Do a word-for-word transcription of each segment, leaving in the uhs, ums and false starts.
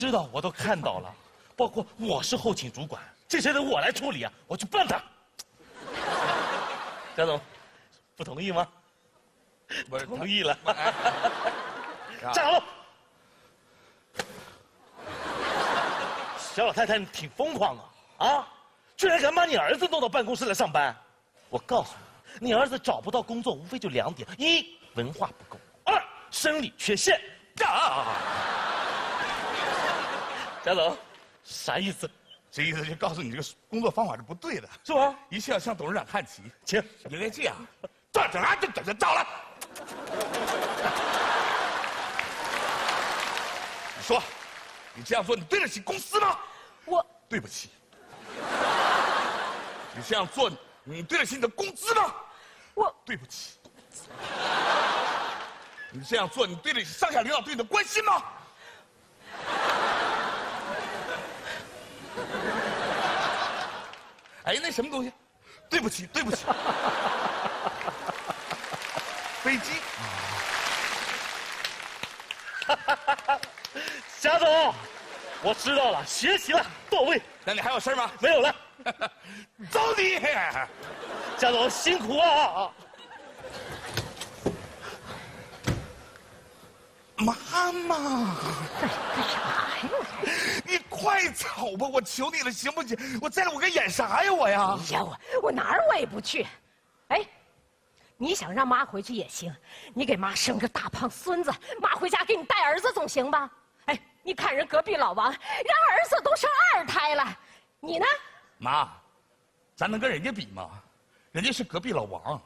知道，我都看到了，包括我是后勤主管，这事得我来处理啊，我去办他。贾总，不同意吗？ 不是同意了。 啊站好了。小老太太，你挺疯狂啊！啊，居然敢把你儿子弄到办公室来上班！我告诉你，你儿子找不到工作，无非就两点：一，文化不够；二，生理缺陷。啊！贾总，啥意思？ 这意思就告诉你这个工作方法是不对的， 是吗？ 一切要向董事长看齐。 请。 应该这样，站着啊，这这这到了。你说，你这样做，你对得起公司吗？ 我对不起。你这样做，你对得起你的工资吗？ 我对不起。你这样做，你对得起上下领导对你的关心吗？哎，那什么东西？对不起，对不起。飞机。 贾总，我知道了，学习了，到位。 那你还有事吗？ 没有了。 走你！ 贾总辛苦啊！ 妈妈， 干干啥呀？ 你快走吧，我求你了，行不行？我再来，我该演啥呀，我呀？ 哎呀，我我哪儿我也不去。哎，你想让妈回去也行，你给妈生个大胖孙子，妈回家给你带儿子总行吧？哎，你看人隔壁老王，人儿子都生二胎了，你呢？ 妈，咱能跟人家比吗？人家是隔壁老王。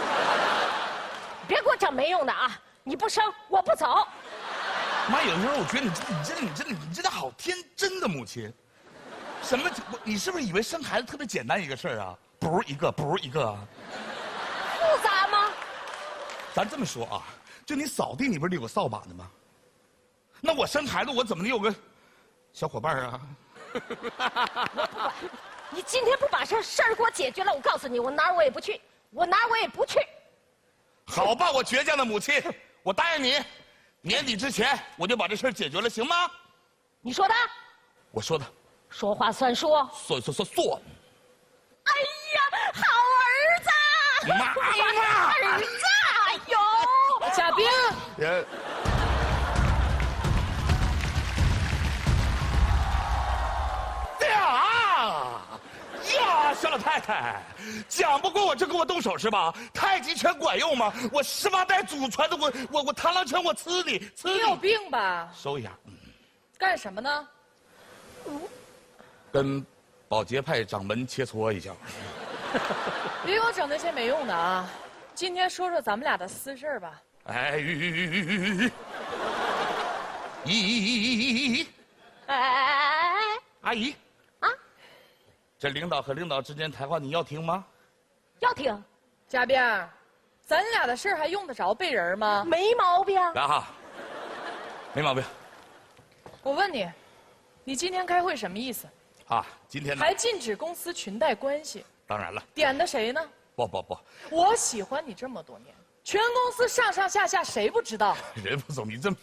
别给我整没用的啊！你不生，我不走。 妈，有时候我觉得你真的，你真的，你真的，你真的好天真的母亲。什么？你是不是以为生孩子特别简单一个事儿啊？不是一个，不是一个。 复杂吗？ 咱这么说啊，就你扫地，你不是有个扫把的吗？那我生孩子，我怎么能有个小伙伴啊？ 我不管，你今天不把这事儿给我解决了，我告诉你，我哪儿我也不去，我哪儿我也不去。 好吧，我倔强的母亲，我答应你，年底之前我就把这事儿解决了，行吗？ 你说的？ 我说的。 说话算数。 说说说算。 哎呀，好儿子！ 妈妈， 儿子！哎呦， 贾冰， 也。呀呀，小老太太，讲不过我就跟我动手是吧？太极拳管用吗？我十八代祖传的，我我我螳螂拳，我呲你呲你有你。 病吧？ 收一下。嗯， 干什么呢？ 跟保洁派掌门切磋一下。 别给我整那些没用的啊！今天说说咱们俩的私事吧。 哎，咦，咦， 哎， 阿姨， 啊， 这领导和领导之间谈话你要听吗？ 要听， 贾冰，咱俩的事儿还用得着背人吗？ 没毛病。 来哈，没毛病。 我问你，你今天开会什么意思？ 啊，今天呢？ 还禁止公司裙带关系， 当然了， 点的谁呢？ 不不不， 我喜欢你这么多年，全公司上上下下谁不知道？ 人不走你这么，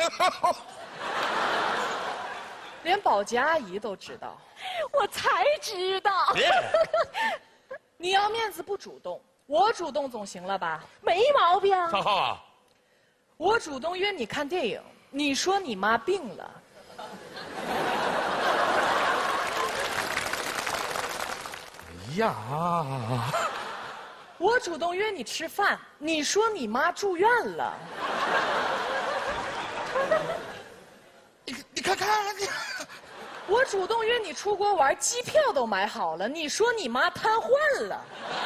连保洁阿姨都知道。 我才知道， 你要面子不主动，我主动总行了吧？ 没毛病。 浩浩啊， 我主动约你看电影，你说你妈病了。 哎呀， 我主动约你吃饭，你说你妈住院了。 你你看看，你我主动约你出国玩，机票都买好了，你说你妈瘫痪了。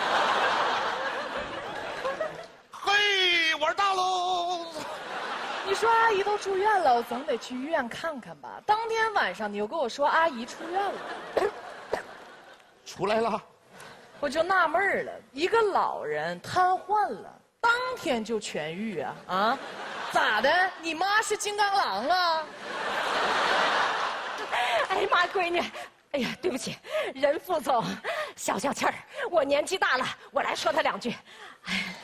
嘿，玩大喽！ 你说阿姨都住院了，我总得去医院看看吧。当天晚上你又跟我说阿姨出院了， 出来了。 我就纳闷了，一个老人瘫痪了，当天就痊愈啊啊？咋的？你妈是金刚狼啊？ 哎呀妈，闺女，哎呀，对不起，任副总，消消气儿，我年纪大了，我来说他两句。哎，